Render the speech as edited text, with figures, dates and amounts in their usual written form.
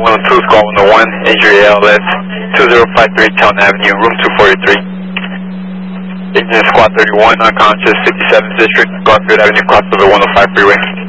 102, squad 101, injury ALS 2053 Town Avenue, room 243. Agent squad 31, unconscious, 57th District, Garfield Avenue, crossover 105 freeway.